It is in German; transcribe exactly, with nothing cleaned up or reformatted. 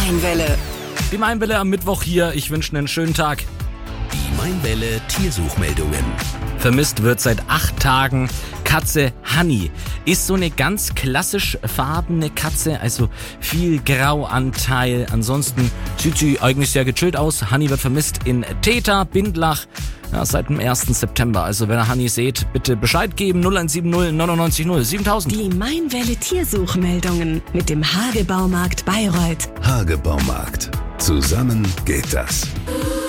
Mainwelle. Die Mainwelle am Mittwoch hier. Ich wünsche einen schönen Tag. Die Mainwelle Tiersuchmeldungen. Vermisst wird seit acht Tagen Katze Honey. Ist so eine ganz klassisch farbene Katze, also viel Grauanteil. Ansonsten sieht sie eigentlich sehr gechillt aus. Honey wird vermisst in Theta, Bindlach, ja, seit dem ersten September. Also wenn ihr Honey seht, bitte Bescheid geben. null eins sieben null neun neun null siebentausend. Die Mainwelle Tiersuchmeldungen mit dem Hagebaumarkt Bayreuth. Hagebaumarkt. Zusammen geht das.